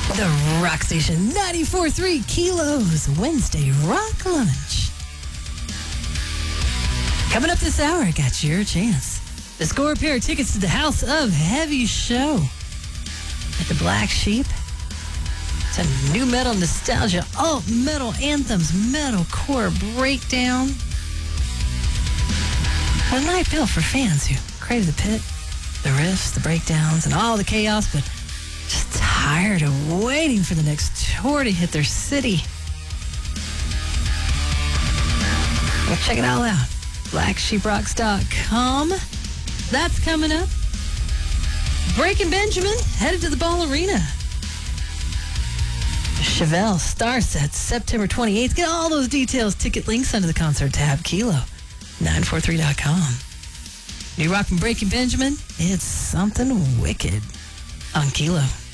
The Rock Station 94.3 Kilos Wednesday Rock Lunch. Coming up this hour, I got your chance to score a pair of tickets to the House of Heavy show at the Black Sheep. It's a new metal nostalgia, alt metal anthems, metalcore breakdown. What a night bill for fans who crave the pit, the riffs, the breakdowns, and all the chaos, but just tired of waiting for the next tour to hit their city. Well, check it all out. BlackSheepRocks.com. That's coming up. Breaking Benjamin headed to the Ball Arena. Chevelle Star Sets September 28th. Get all those details, ticket links under the concert tab. Kilo943.com. New rock from Breaking Benjamin. It's something wicked on Kilo.